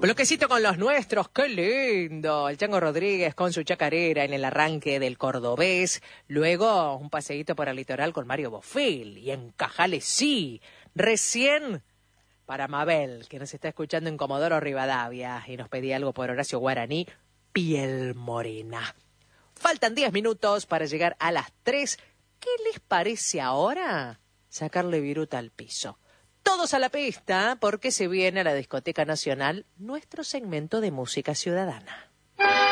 Bloquecito con los nuestros, qué lindo. El Chango Rodríguez con su chacarera en el arranque del cordobés. Luego un paseíto por el litoral con Mario Bofill. Y en Cajales sí. Recién para Mabel, que nos está escuchando en Comodoro Rivadavia. Y nos pedía algo por Horacio Guaraní, Piel Morena. Faltan 10 minutos para llegar a las 3. ¿Qué les parece ahora sacarle viruta al piso? Todos a la pista, porque se viene a la Discoteca Nacional nuestro segmento de música ciudadana.